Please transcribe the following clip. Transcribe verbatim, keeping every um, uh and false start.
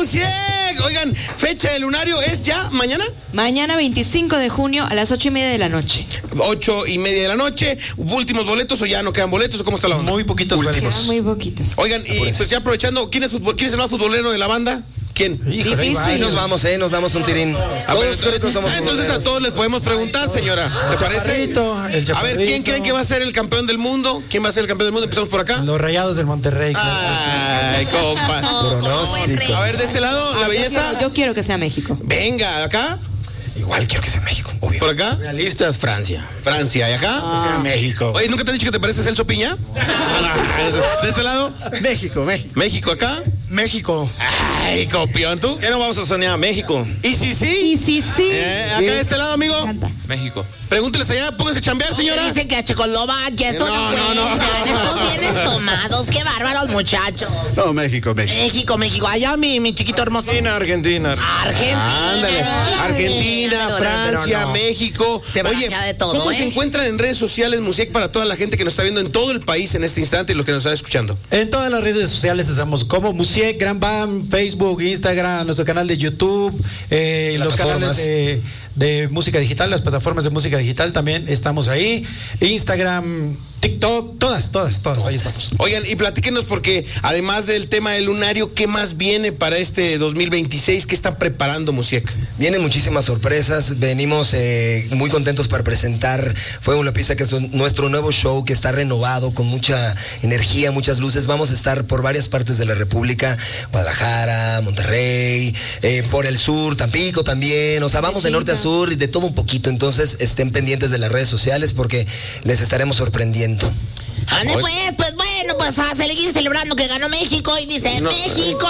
Musiek! Oigan, fecha del lunario es ya mañana. Mañana veinticinco de junio a las ocho y media de la noche. Ocho y media de la noche. ¿Últimos boletos o ya no quedan boletos o cómo está la onda? Muy poquitos Últimos. Quedan muy poquitos. Oigan, y pues ya aprovechando, ¿quién es, quién es el más futbolero de la banda? ¿Quién? Híjole, Difícil. Ahí nos vamos, ¿eh? Nos damos un tirín. A ver, entonces, somos entonces a todos les podemos preguntar, señora. ¿Te parece? El a ver, ¿quién creen que va a ser el campeón del mundo? ¿Quién va a ser el campeón del mundo? Empezamos por acá. Los Rayados del Monterrey. Ay, compas. Pronóstico. A ver, de este lado, la belleza. Yo quiero, yo quiero que sea México. Venga, acá. Igual quiero que sea México, obvio. ¿Por acá? Realistas, Francia. Francia. ¿Y acá? Que sea México. Oye, ¿nunca te han dicho que te pareces Celso Piña? ¿De este lado? México, México. ¿México acá? México. Ay, copión, ¿tú? ¿Qué no vamos a soñar? México. ¿Y si sí? Sí, sí, sí. Eh, acá de este lado, amigo. México. Pregúnteles allá, pónganse a chambear, señora. Dicen que a Checoslovaquia, esto No, no, no, no, cuentan, no, no. estos vienen tomados, qué bárbaros muchachos. No, México, México. México, México, allá mi, mi chiquito hermoso. Argentina, Argentina. Argentina. Ándale. Argentina, Argentina, pero Francia, no. México. Se Oye, baraja de todo, ¿cómo ¿eh? se encuentran en redes sociales, Musiek, para toda la gente que nos está viendo en todo el país en este instante y los que nos están escuchando? En todas las redes sociales estamos como Musiek, Gran Bam, Facebook, Instagram, nuestro canal de YouTube, eh, los canales de, de música digital, las plataformas de música digital también estamos ahí. Instagram, TikTok, todas, todas, todas. Ahí estamos. Oigan, y platíquenos porque además del tema del lunario, ¿qué más viene para este dos mil veintiséis? ¿Qué están preparando, Musiek? Vienen muchísimas sorpresas, venimos eh, muy contentos para presentar Fuego en la Pista, que es nuestro nuevo show que está renovado, con mucha energía, muchas luces. Vamos a estar por varias partes de la República, Guadalajara, Monterrey, eh, por el sur, Tampico también, o sea, vamos de norte a sur y de todo un poquito. Entonces estén pendientes de las redes sociales porque les estaremos sorprendiendo. Ande pues, pues bueno, pues a seguir celebrando que ganó México y dice No. México